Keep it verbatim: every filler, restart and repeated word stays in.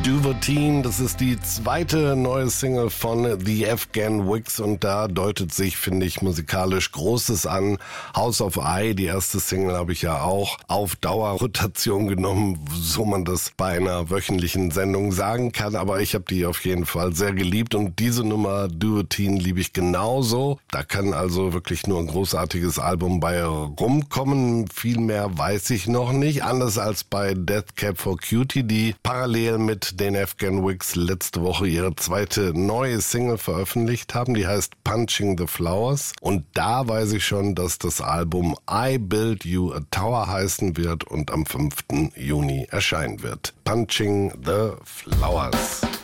Duvertine, das ist die zweite neue Single von The Afghan Wigs und da deutet sich, finde ich, musikalisch Großes an. House of I, die erste Single, habe ich ja auch auf Dauerrotation genommen, so man das bei einer wöchentlichen Sendung sagen kann, aber ich habe die auf jeden Fall sehr geliebt und diese Nummer Duvertine liebe ich genauso. Da kann also wirklich nur ein großartiges Album bei rumkommen. Viel mehr weiß ich noch nicht, anders als bei Death Cab for Cutie, die parallel mit den Afghan Wigs letzte Woche ihre zweite neue Single veröffentlicht haben. Die heißt Punching the Flowers. Und da weiß ich schon, dass das Album I Build You a Tower heißen wird und am fünften Juni erscheinen wird. Punching the Flowers.